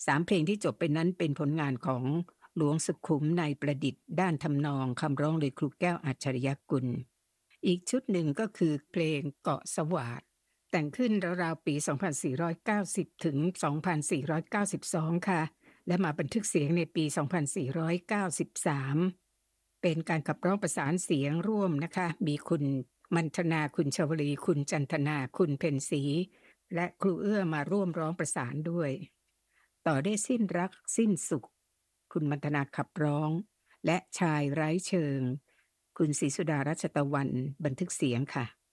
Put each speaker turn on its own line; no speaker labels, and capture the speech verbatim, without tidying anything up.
สามเพลงที่จบไปนั้นเป็นผลงานของหลวงสุขุมในประดิษฐ์ด้านทำนองคำร้องโดยครูแก้วอัจฉริยกุลอีกชุดหนึ่งก็คือเพลงเกาะสวาทแต่งขึ้นราวๆปี สองพันสี่ร้อยเก้าสิบ ถึง สองพันสี่ร้อยเก้าสิบสอง ค่ะและมาบันทึกเสียงในปี สองพันสี่ร้อยเก้าสิบสาม เป็นการขับร้องประสานเสียงร่วมนะคะมีคุณมัณฑนาคุณชวลีคุณจันทนาคุณเพ็ญศรีและครูเอื้อมาร่วมร้องประสานด้วยต่อได้สิ้นรักสิ้นสุขคุณมัณฑนาขับร้องและชายไร้เชิงคุณศรีสุดารัชตะวันบันทึกเสียงค่ะ